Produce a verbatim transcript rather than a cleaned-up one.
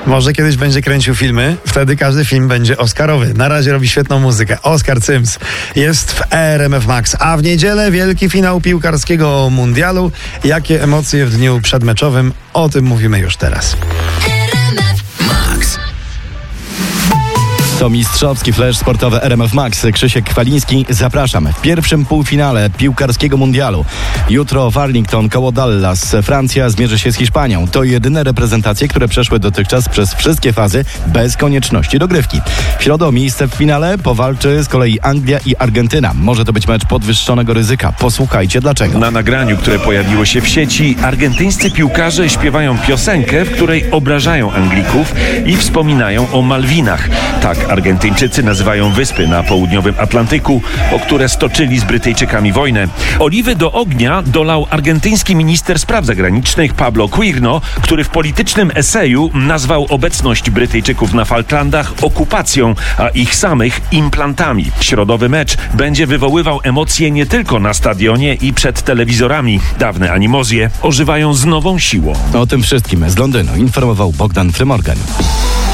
Może kiedyś będzie kręcił filmy, wtedy każdy film będzie oscarowy. Na razie robi świetną muzykę. Oskar Cyms jest w R M F Max, a w niedzielę wielki finał piłkarskiego mundialu. Jakie emocje w dniu przedmeczowym? O tym mówimy już teraz. To mistrzowski flash sportowy R M F Max. Krzysiek Kwaliński, zapraszam. W pierwszym półfinale piłkarskiego mundialu. Jutro Warrington koło Dallas. Francja zmierzy się z Hiszpanią. To jedyne reprezentacje, które przeszły dotychczas przez wszystkie fazy bez konieczności dogrywki. W środę o miejsce w finale powalczy z kolei Anglia i Argentyna. Może to być mecz podwyższonego ryzyka. Posłuchajcie dlaczego. Na nagraniu, które pojawiło się w sieci, argentyńscy piłkarze śpiewają piosenkę, w której obrażają Anglików i wspominają o Malwinach. Tak Argentyńczycy nazywają wyspy na południowym Atlantyku, o które stoczyli z Brytyjczykami wojnę. Oliwy do ognia dolał argentyński minister spraw zagranicznych Pablo Quirno, który w politycznym eseju nazwał obecność Brytyjczyków na Falklandach okupacją, a ich samych implantami. Środowy mecz będzie wywoływał emocje nie tylko na stadionie i przed telewizorami. Dawne animozje ożywają z nową siłą. O tym wszystkim z Londynu informował Bogdan Frymorgan.